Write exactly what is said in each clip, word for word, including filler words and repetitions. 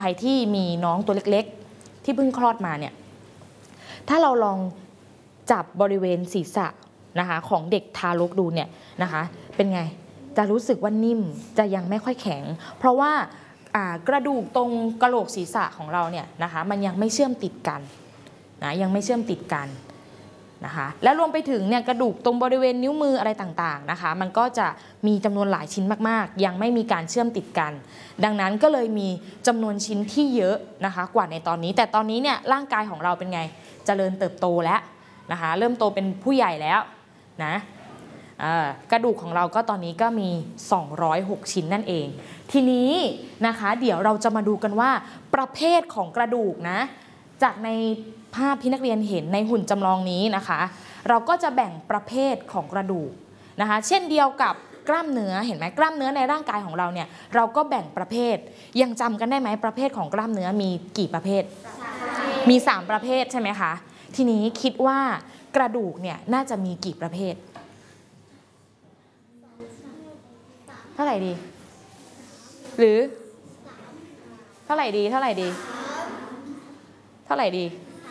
ใครที่มีน้องตัวเล็กๆที่เพิ่งคลอดมาเนี่ยถ้าเราลองจับบริเวณศีรษะนะคะของเด็กทารกดูเนี่ยนะคะเป็นไงจะรู้สึกว่านิ่มจะยังไม่ค่อยแข็งเพราะว่ากระดูกตรงกะโหลกศีรษะของเราเนี่ยนะคะมันยังไม่เชื่อมติดกันนะยังไม่เชื่อมติดกันนะคะและรวมไปถึงเนี่ยกระดูกตรงบริเวณนิ้วมืออะไรต่างๆนะคะมันก็จะมีจำนวนหลายชิ้นมากๆยังไม่มีการเชื่อมติดกันดังนั้นก็เลยมีจำนวนชิ้นที่เยอะนะคะกว่าในตอนนี้แต่ตอนนี้เนี่ยร่างกายของเราเป็นไงเจริญเติบโตแล้วนะคะเริ่มโตเป็นผู้ใหญ่แล้วนะกระดูกของเราก็ตอนนี้ก็มีสองร้อยหกชิ้นนั่นเองทีนี้นะคะเดี๋ยวเราจะมาดูกันว่าประเภทของกระดูกนะจากในภาพที่นักเรียนเห็นในหุ่นจำลองนี้นะคะเราก็จะแบ่งประเภทของกระดูกนะคะเช่นเดียวกับกล้ามเนื้อเห็นไหมกล้ามเนื้อในร่างกายของเราเนี่ยเราก็แบ่งประเภทยังจำกันได้ไหมประเภทของกล้ามเนื้อมีกี่ประเภทมีสามประเภทใช่ไหมคะทีนี้คิดว่ากระดูกเนี่ยน่าจะมีกี่ประเภทเท่าไหร่ดีหรือเท่าไหร่ดีเท่าไหร่ดีเท่าไหร่ดี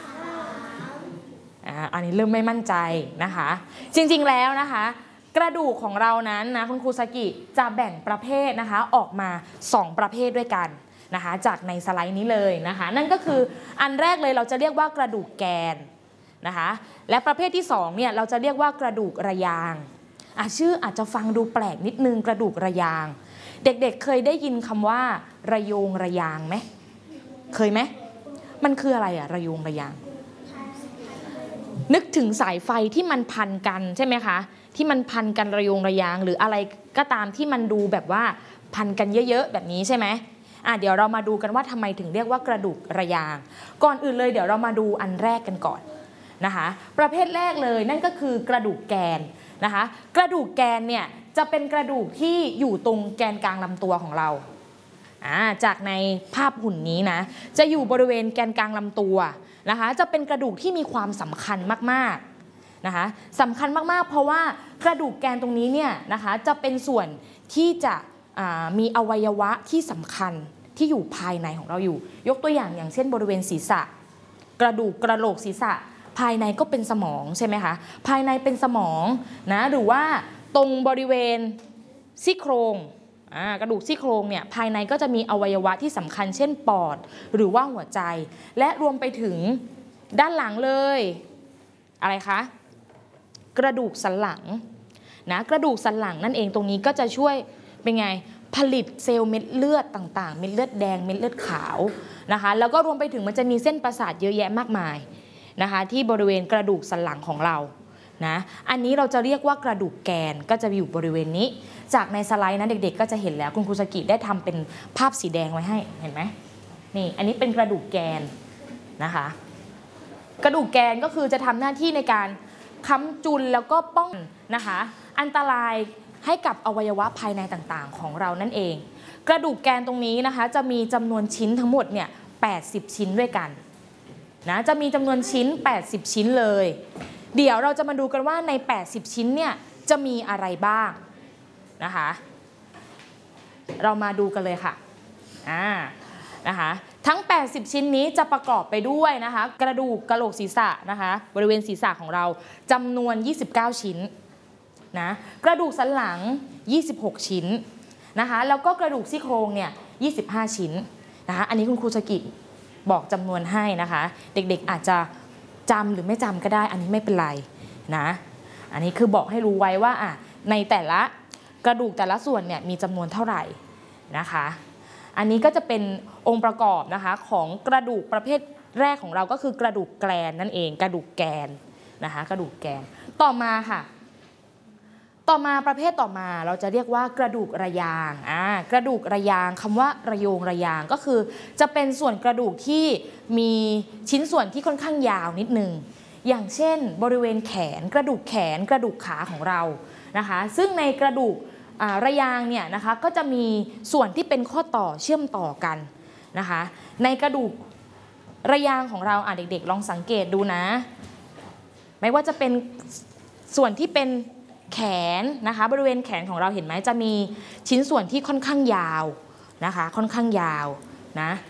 อ่าอันนี้เริ่มไม่มั่นใจนะคะจริงๆแล้วนะคะกระดูกของเรานั้นนะคุณครูสกิจะแบ่งประเภทนะคะออกมาสองประเภทด้วยกันนะคะจากในสไลด์นี้เลยนะคะนั่นก็คืออันแรกเลยเราจะเรียกว่ากระดูกแกนนะคะและประเภทที่สองเนี่ยเราจะเรียกว่ากระดูกระยางอ่ะชื่ออาจจะฟังดูแปลกนิดนึงกระดูกระยางเด็กๆ เ, เคยได้ยินคำว่าระโยงระยางไหมเคยไหมมันคืออะไรอะระโยงระยางนึกถึงสายไฟที่มันพันกันใช่ไหมคะที่มันพันกันระโยงระยางหรืออะไรก็ตามที่มันดูแบบว่าพันกันเยอะๆแบบนี้ใช่ไหมอ่ะเดี๋ยวเรามาดูกันว่าทำไมถึงเรียกว่ากระดูกระยางก่อนอื่นเลยเดี๋ยวเรามาดูอันแรกกันก่อนนะคะประเภทแรกเลยนั่นก็คือกระดูกแกนนะคะกระดูกแกนเนี่ยจะเป็นกระดูกที่อยู่ตรงแกนกลางลำตัวของเราอ่าจากในภาพหุ่นนี้นะจะอยู่บริเวณแกนกลางลำตัวนะคะจะเป็นกระดูกที่มีความสำคัญมากๆนะคะสำคัญมากๆเพราะว่ากระดูกแกนตรงนี้เนี่ยนะคะจะเป็นส่วนที่จะมีอวัยวะที่สำคัญที่อยู่ภายในของเราอยู่ยกตัวอย่างอย่างเช่นบริเวณศีรษะกระดูกกระโหลกศีรษะภายในก็เป็นสมองใช่ไหมคะภายในเป็นสมองนะหรือว่าตรงบริเวณซี่โครงกระดูกซี่โครงเนี่ยภายในก็จะมีอวัยวะที่สำคัญเช่นปอดหรือว่าหัวใจและรวมไปถึงด้านหลังเลยอะไรคะกระดูกสันหลังนะกระดูกสันหลังนั่นเองตรงนี้ก็จะช่วยเป็นไงผลิตเซลล์เม็ดเลือดต่างๆเม็ดเลือดแดงเม็ดเลือดขาวนะคะแล้วก็รวมไปถึงมันจะมีเส้นประสาทเยอะแยะมากมายนะคะที่บริเวณกระดูกสันหลังของเรานะอันนี้เราจะเรียกว่ากระดูกแกนก็จะอยู่บริเวณนี้จากในสไลด์นะเด็กๆก็จะเห็นแล้วคุณครูสกิได้ทำเป็นภาพสีแดงไว้ให้เห็นไหมนี่อันนี้เป็นกระดูกแกนนะคะกระดูกแกนก็คือจะทำหน้าที่ในการค้ำจุนแล้วก็ป้องนะคะอันตรายให้กับอวัยวะภายในต่างๆของเรานั่นเองกระดูกแกนตรงนี้นะคะจะมีจำนวนชิ้นทั้งหมดเนี่ยแปดสิบชิ้นด้วยกันนะจะมีจำนวนชิ้นแปดสิบชิ้นเลยเดี๋ยวเราจะมาดูกันว่าในแปดสิบชิ้นเนี่ยจะมีอะไรบ้างนะคะเรามาดูกันเลยค่ะอ่านะคะทั้งแปดสิบชิ้นนี้จะประกอบไปด้วยนะคะกระดูกกะโหลกศีรษะนะคะบริเวณศีรษะของเราจำนวนยี่สิบเก้าชิ้นนะกระดูกสันหลังยี่สิบหกชิ้นนะคะแล้วก็กระดูกซี่โครงเนี่ยยี่สิบห้าชิ้นนะคะอันนี้คุณครูสกิบอกจำนวนให้นะคะเด็กๆอาจจะจำหรือไม่จำก็ได้อันนี้ไม่เป็นไรนะอันนี้คือบอกให้รู้ไว้ว่าอ่ะในแต่ละกระดูกแต่ละส่วนเนี่ยมีจำนวนเท่าไหร่นะคะอันนี้ก็จะเป็นองค์ประกอบนะคะของกระดูกประเภทแรกของเราก็คือกระดูกแกลนนั่นเองกระดูกแกนนะคะกระดูกแกนต่อมาค่ะต่อมาประเภทต่อมาเราจะเรียกว่ากระดูกระยางอ่ากระดูกระยางคำว่าระโยงระยางก็คือจะเป็นส่วนกระดูกที่มีชิ้นส่วนที่ค่อนข้างยาวนิดนึงอย่างเช่นบริเวณแขนกระดูกแขนกระดูกขาของเรานะคะซึ่งในกระดูกระยางเนี่ยนะคะก็จะมีส่วนที่เป็นข้อต่อเชื่อมต่อกันนะคะในกระดูกระยางของเราอ่ะเด็กๆลองสังเกตดูนะไม่ว่าจะเป็นส่วนที่เป็นแขนนะคะบริเวณแขนของเราเห็นไหมจะมีชิ้นส่วนที่ค่อนข้างยาวนะคะค่อนข้างยาวนะ